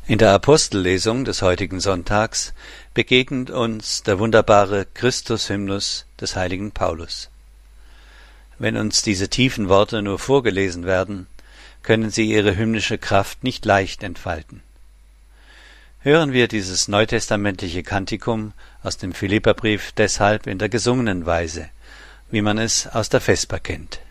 In der Apostellesung des heutigen Sonntags begegnet uns der wunderbare Christus-Hymnus des heiligen Paulus. Wenn uns diese tiefen Worte nur vorgelesen werden, können sie ihre hymnische Kraft nicht leicht entfalten. Hören wir dieses neutestamentliche Kantikum aus dem Philipperbrief deshalb in der gesungenen Weise, wie man es aus der Vesper kennt.